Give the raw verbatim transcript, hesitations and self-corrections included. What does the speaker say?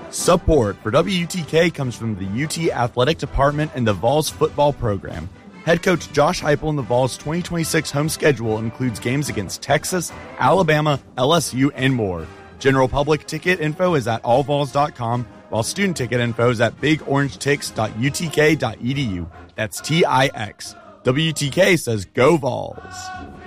Support for W U T K comes from the U T Athletic Department and the Vols football program. Head coach Josh Heupel and the Vols' twenty twenty-six home schedule includes games against Texas, Alabama, L S U, and more. General public ticket info is at all vols dot com, while student ticket info is at big orange tix dot u t k dot e d u. That's T I X. W U T K says go Vols.